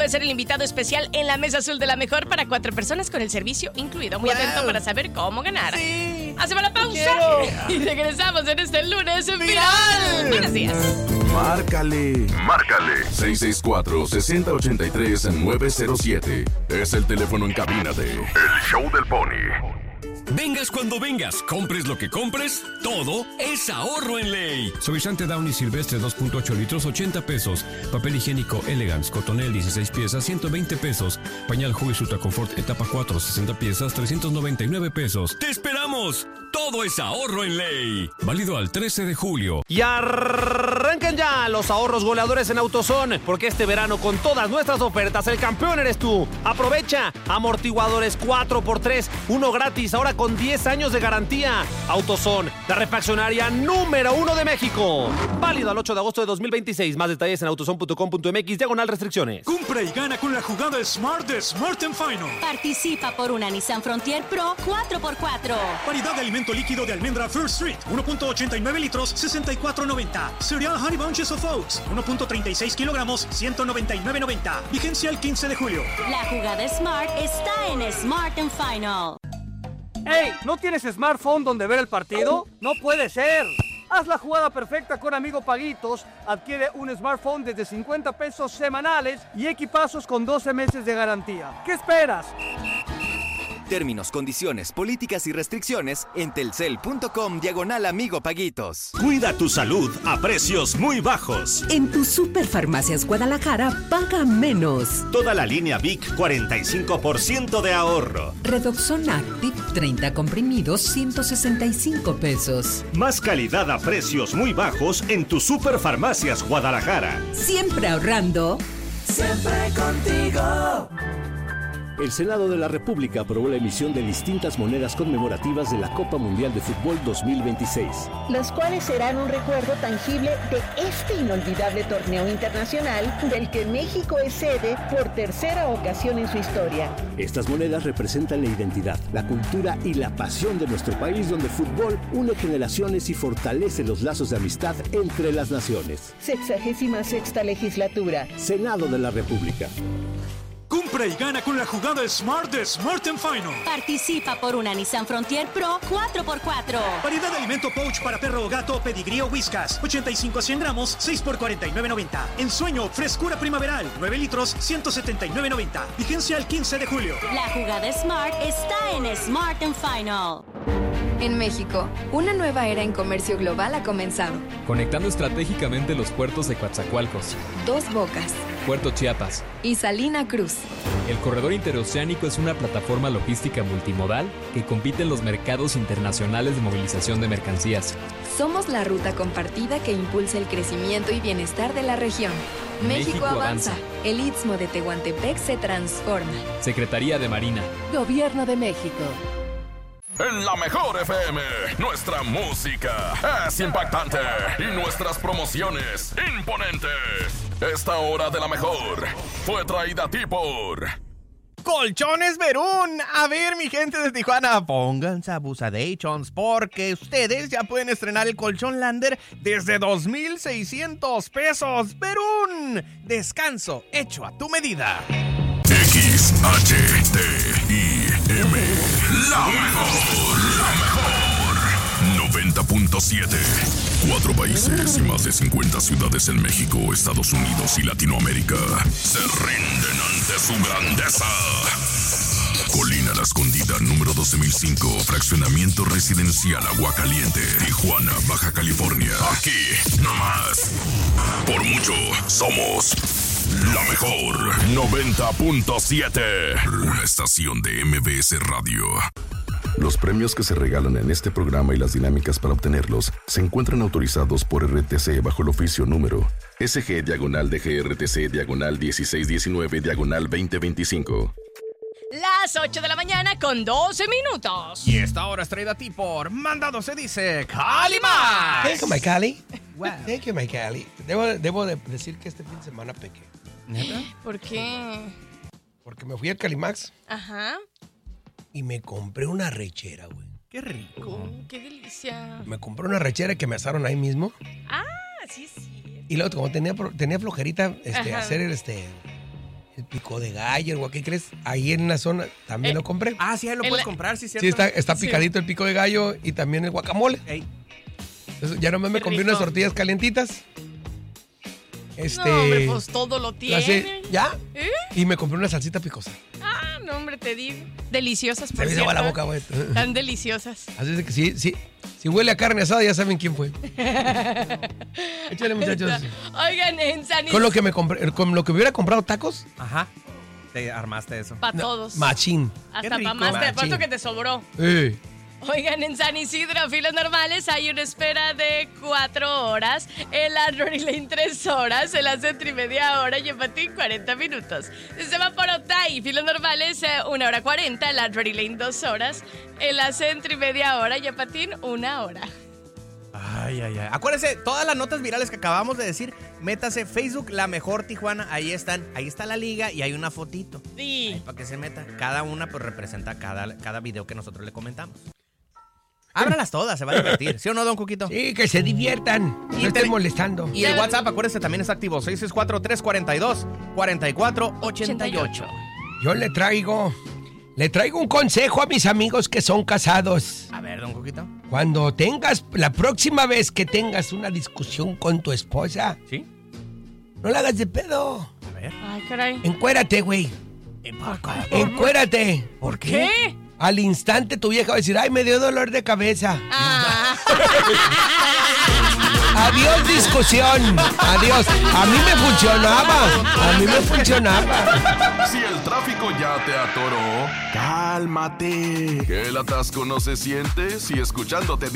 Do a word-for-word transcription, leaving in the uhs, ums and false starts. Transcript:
Puede ser el invitado especial en la mesa azul de la mejor para cuatro personas con el servicio incluido. Muy wow. atento para saber cómo ganar. Sí. Hacemos la pausa y regresamos en este lunes viral. viral. Buenos días. Márcale. Márcale. seis seis cuatro, seis cero ocho tres, nueve cero siete. Es el teléfono en cabina de El Show del Pony. Vengas cuando vengas, compres lo que compres, todo es ahorro en Ley. Suavizante Downy Silvestre dos punto ocho litros, ochenta pesos. Papel higiénico Elegance Cotonel dieciséis piezas, ciento veinte pesos. Pañal Huggies Ultra Confort etapa cuatro, sesenta piezas, trescientos noventa y nueve pesos. ¡Te esperamos! Todo es ahorro en Ley. Válido al trece de julio. Y arrancan ya los ahorros goleadores en AutoZone, porque este verano con todas nuestras ofertas el campeón eres tú. Aprovecha amortiguadores cuatro por tres, uno gratis, ahora con diez años de garantía. AutoZone, la refaccionaria número uno de México. Válido al ocho de agosto de dos mil veintiséis. Más detalles en autozone punto com punto m x, diagonal restricciones. Compra y gana con la jugada Smart de Smart and Final. Participa por una Nissan Frontier Pro cuatro por cuatro. Variedad de alimento líquido de almendra First Street, uno punto ochenta y nueve litros, sesenta y cuatro noventa. Cereal Honey Bunches of Oats, uno punto treinta y seis kilogramos, ciento noventa y nueve noventa. Vigencia el quince de julio. La jugada Smart está en Smart and Final. ¡Ey! ¿No tienes smartphone donde ver el partido? ¡No puede ser! Haz la jugada perfecta con Amigo Paguitos. Adquiere un smartphone desde cincuenta pesos semanales y equipazos con doce meses de garantía. ¿Qué esperas? Términos, condiciones, políticas y restricciones en telcel punto com diagonal Amigo Paguitos. Cuida tu salud a precios muy bajos. En tus Superfarmacias Guadalajara paga menos. Toda la línea Vic, cuarenta y cinco por ciento de ahorro. Redoxon Active, treinta comprimidos, ciento sesenta y cinco pesos. Más calidad a precios muy bajos en tus Superfarmacias Guadalajara. Siempre ahorrando. Siempre contigo. El Senado de la República aprobó la emisión de distintas monedas conmemorativas de la Copa Mundial de Fútbol dos mil veintiséis. Las cuales serán un recuerdo tangible de este inolvidable torneo internacional del que México es sede por tercera ocasión en su historia. Estas monedas representan la identidad, la cultura y la pasión de nuestro país, donde el fútbol une generaciones y fortalece los lazos de amistad entre las naciones. Sexagésima sexta legislatura. Senado de la República. Compra y gana con la jugada Smart de Smart and Final. Participa por una Nissan Frontier Pro cuatro por cuatro. Variedad de alimento pouch para perro o gato, pedigrí o whiskas. ochenta y cinco a cien gramos, seis por cuarenta y nueve noventa. Ensueño, frescura primaveral, nueve litros, ciento setenta y nueve noventa. Vigencia el quince de julio. La jugada Smart está en Smart and Final. En México, una nueva era en comercio global ha comenzado. Conectando estratégicamente los puertos de Coatzacoalcos, Dos Bocas, Puerto Chiapas y Salina Cruz. El corredor interoceánico es una plataforma logística multimodal que compite en los mercados internacionales de movilización de mercancías. Somos la ruta compartida que impulsa el crecimiento y bienestar de la región. México, México avanza. avanza. El Istmo de Tehuantepec se transforma. Secretaría de Marina. Gobierno de México. En la mejor F M, nuestra música es impactante y nuestras promociones imponentes. Esta hora de la mejor fue traída a ti por Colchones Verún. A ver, mi gente de Tijuana, pónganse abusadetions porque ustedes ya pueden estrenar el colchón Lander desde dos mil seiscientos pesos. Verún, descanso hecho a tu medida. X H T I M, la mejor, la mejor, noventa punto siete. Cuatro países y más de cincuenta ciudades en México, Estados Unidos y Latinoamérica se rinden ante su grandeza. Colina La Escondida, número doce mil cinco, fraccionamiento residencial Aguacaliente, Tijuana, Baja California. Aquí, nomás. Por mucho, somos la mejor. noventa punto siete. Una estación de M B S Radio. Los premios que se regalan en este programa y las dinámicas para obtenerlos se encuentran autorizados por R T C bajo el oficio número S G diagonal D G R T C diagonal dieciséis diecinueve diagonal veinte veinticinco. Las ocho de la mañana con doce minutos. Y esta hora es traída a ti por Mandado se dice Calimax. Thank you, my Cali. Wow. Thank you, my Cali. Debo, debo de decir que este fin de semana pequé. ¿Neta? ¿Por qué? Porque me fui al Calimax. Ajá. Y me compré una rechera, güey. ¡Qué rico! Oh, ¡qué delicia! Me compré una rechera que me asaron ahí mismo. Ah, sí, sí. Y luego, como tenía, tenía flojerita este, hacer este, el pico de gallo, ¿qué crees? Ahí en la zona también Eh, lo compré. Ah, sí, ahí lo puedes la- comprar, sí, cierto. Sí, está, está Sí. picadito el pico de gallo y también el guacamole. Ey. Entonces, ya nomás me Qué compré rico. unas tortillas calientitas. Este. No, hombre, pues todo lo la tiene. sé- ¿Ya? ¿Eh? Y me compré una salsita picosa. Ah, no, hombre, te digo. Deliciosas, Se por me hizo agua la cierto. boca, güey. Tan deliciosas. Así es que sí, sí. Si huele a carne asada, ya saben quién fue. Échale, muchachos. Oigan, en San Con lo que me compré, con lo que me hubiera comprado tacos, Ajá. Te armaste eso. Para todos. machín. Hasta Qué rico. para más, te Machín. apuesto que te sobró. Eh. Oigan, en San Isidro, filas normales, hay una espera de cuatro horas. En la Rory Lane, tres horas. En la Centro y media hora. Y en Patín, cuarenta minutos. Se va por Otay, filas normales, eh, una hora cuarenta. En la Rory Lane, dos horas. En la Centro y media hora. Y en Patín, una hora. Ay, ay, ay. Acuérdense, todas las notas virales que acabamos de decir, métase Facebook La Mejor Tijuana. Ahí están. Ahí está la liga y hay una fotito. Sí. Para que se meta. Cada una pues representa cada, cada video que nosotros le comentamos. Ábralas todas, se va a divertir. ¿Sí o no, don Cuquito? Sí, que se diviertan. Y No estén te- molestando. Y el WhatsApp, acuérdense, también está activo. seis seis cuatro, tres cuatro dos, cuatro cuatro ocho ocho. Yo le traigo, le traigo un consejo a mis amigos que son casados. A ver, don Cuquito. Cuando tengas, la próxima vez que tengas una discusión con tu esposa, ¿Sí? no la hagas de pedo. A ver. Ay, caray. Encuérate, güey. Encuérate. ¿Por ¿Qué? Al instante tu vieja va a decir, ay, me dio dolor de cabeza. Ah. Adiós, discusión. Adiós. A mí me funcionaba. A mí me funcionaba. Si el tráfico ya te atoró, cálmate. Que el atasco no se siente si escuchándote